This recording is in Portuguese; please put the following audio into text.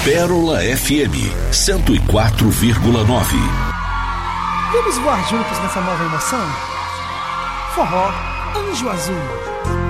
Pérola FM 104,9. Vamos voar juntos nessa nova emoção? Forró Anjo Azul.